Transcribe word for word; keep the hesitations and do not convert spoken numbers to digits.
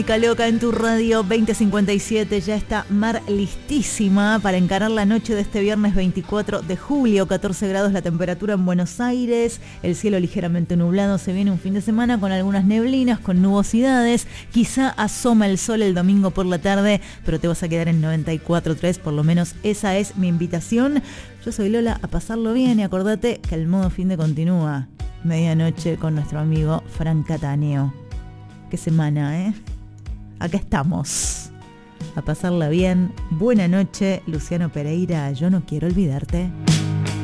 Loca en tu radio veinte cincuenta y siete, ya está Mar listísima para encarar la noche de este viernes veinticuatro de julio, catorce grados la temperatura en Buenos Aires, el cielo ligeramente nublado, se viene un fin de semana con algunas neblinas, con nubosidades, quizá asoma el sol el domingo por la tarde, pero te vas a quedar en noventa y cuatro punto tres, por lo menos esa es mi invitación. Yo soy Lola, a pasarlo bien y acordate que el modo fin de continúa, medianoche con nuestro amigo Fran Cattaneo. Qué semana, ¿eh? Acá estamos, a pasarla bien. Buena noche, Luciano Pereira, yo no quiero olvidarte.